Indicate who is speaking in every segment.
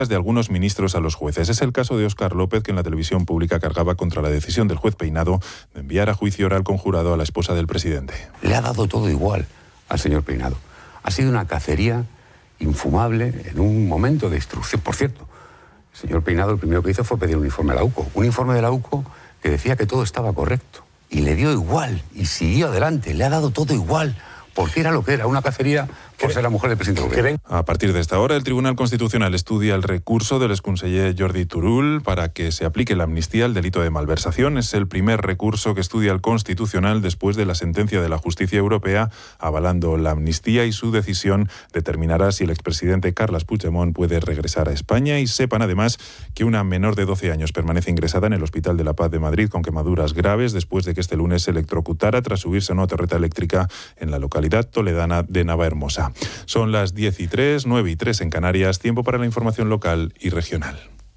Speaker 1: de algunos ministros a los jueces. Es el caso de Óscar López, que en la televisión pública cargaba contra la decisión del juez Peinado de enviar a juicio oral conjurado a la esposa del presidente.
Speaker 2: Le ha dado todo igual al señor Peinado. Ha sido una cacería infumable en un momento de instrucción. Por cierto, el señor Peinado lo primero que hizo fue pedir un informe a la UCO. Un informe de la UCO que decía que todo estaba correcto. Y le dio igual, y siguió adelante. Le ha dado todo igual, porque era lo que era, una cacería por ser la mujer del presidente del gobierno.
Speaker 1: A partir de esta hora, el Tribunal Constitucional estudia el recurso del exconseller Jordi Turull para que se aplique la amnistía al delito de malversación. Es el primer recurso que estudia el Constitucional después de la sentencia de la Justicia Europea avalando la amnistía, y su decisión determinará si el expresidente Carles Puigdemont puede regresar a España. Y sepan además que una menor de 12 años permanece ingresada en el Hospital de la Paz de Madrid con quemaduras graves después de que este lunes se electrocutara tras subirse a una torreta eléctrica en la localidad toledana de Navahermosa. Son las 10:03, 9:03 en Canarias. Tiempo para la información local y regional.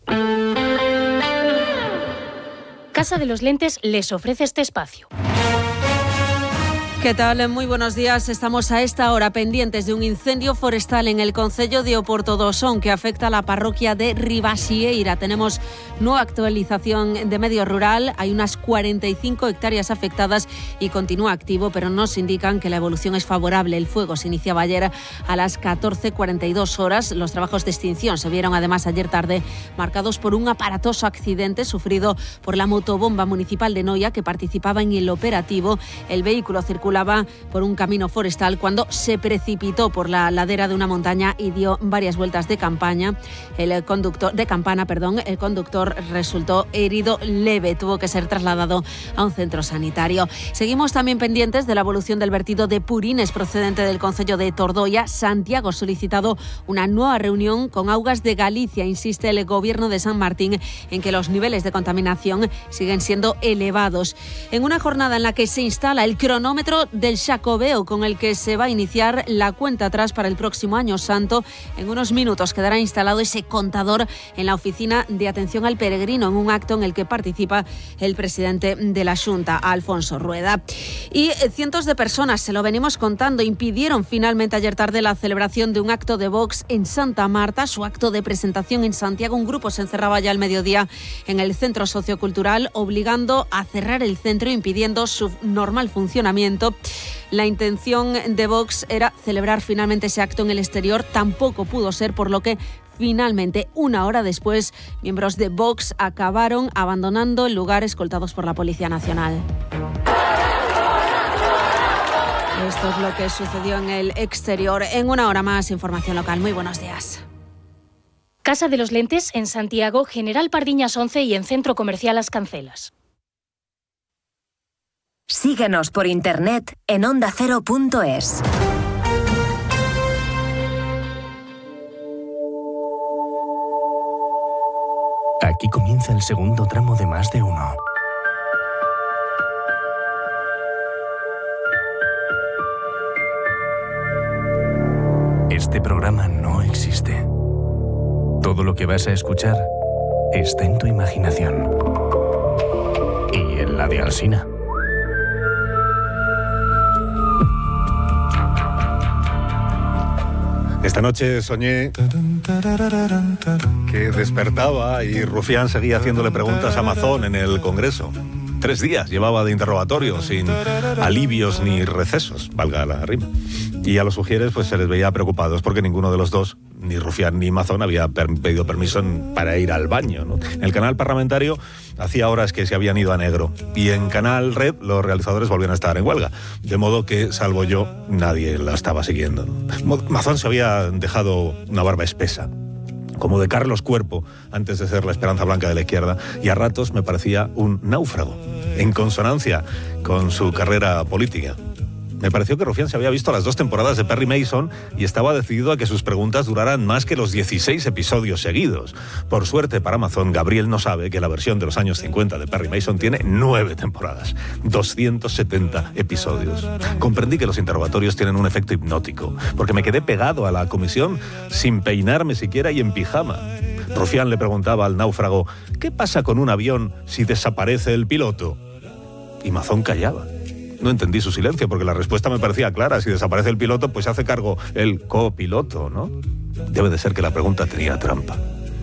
Speaker 3: Casa de los Lentes les ofrece este espacio.
Speaker 4: ¿Qué tal? Muy buenos días. Estamos a esta hora pendientes de un incendio forestal en el concello de Oporto do Son que afecta a la parroquia de Ribasieira. Tenemos nueva actualización de medio rural. Hay unas 45 hectáreas afectadas y continúa activo, pero nos indican que la evolución es favorable. El fuego se iniciaba ayer a las 14:42 horas. Los trabajos de extinción se vieron además ayer tarde marcados por un aparatoso accidente sufrido por la motobomba municipal de Noia que participaba en el operativo. El vehículo circulaba por un camino forestal cuando se precipitó por la ladera de una montaña y dio varias vueltas de campana. El conductor resultó herido leve, tuvo que ser trasladado a un centro sanitario. Seguimos también pendientes de la evolución del vertido de purines procedente del concello de Tordoia. Santiago ha solicitado una nueva reunión con Augas de Galicia. Insiste el gobierno de San Martín en que los niveles de contaminación siguen siendo elevados. En una jornada en la que se instala el cronómetro del Xacobeo, con el que se va a iniciar la cuenta atrás para el próximo Año Santo. En unos minutos quedará instalado ese contador en la oficina de atención al peregrino, en un acto en el que participa el presidente de la Xunta, Alfonso Rueda. Y cientos de personas, se lo venimos contando, impidieron finalmente ayer tarde la celebración de un acto de Vox en Santa Marta. Su acto de presentación en Santiago, un grupo se encerraba ya al mediodía en el centro sociocultural, obligando a cerrar el centro, impidiendo su normal funcionamiento. La intención de Vox era celebrar finalmente ese acto en el exterior. Tampoco pudo ser, por lo que finalmente, una hora después, miembros de Vox acabaron abandonando el lugar escoltados por la Policía Nacional. Esto es lo que sucedió en el exterior. En una hora más, información local. Muy buenos días.
Speaker 3: Casa de los Lentes en Santiago, General Pardiñas 11 y en Centro Comercial Las Cancelas.
Speaker 5: Síguenos por internet en ondacero.es.
Speaker 6: Aquí comienza el segundo tramo de Más de Uno. Este programa no existe. Todo lo que vas a escuchar está en tu imaginación. Y en la de Alsina.
Speaker 7: Esta noche soñé que despertaba y Rufián seguía haciéndole preguntas a Mazón en el Congreso. 3 días llevaba de interrogatorio, sin alivios ni recesos, valga la rima. Y a los Ujieres pues se les veía preocupados porque ninguno de los dos, ni Rufián ni Mazón, había pedido permiso para ir al baño, ¿no? En el canal parlamentario hacía horas que se habían ido a negro, y en Canal Red los realizadores volvían a estar en huelga, de modo que, salvo yo, nadie la estaba siguiendo, ¿no? Mazón se había dejado una barba espesa, como de Carlos Cuerpo, antes de ser la Esperanza Blanca de la izquierda, y a ratos me parecía un náufrago, en consonancia con su carrera política. Me pareció que Rufián se había visto las 2 temporadas de Perry Mason y estaba decidido a que sus preguntas duraran más que los 16 episodios seguidos. Por suerte para Mazón, Gabriel no sabe que la versión de los años 50 de Perry Mason tiene 9 temporadas, 270 episodios. Comprendí que los interrogatorios tienen un efecto hipnótico, porque me quedé pegado a la comisión sin peinarme siquiera y en pijama. Rufián le preguntaba al náufrago: ¿qué pasa con un avión si desaparece el piloto? Y Mazón callaba. No entendí su silencio, porque la respuesta me parecía clara: si desaparece el piloto, pues se hace cargo el copiloto, ¿no? Debe de ser que la pregunta tenía trampa.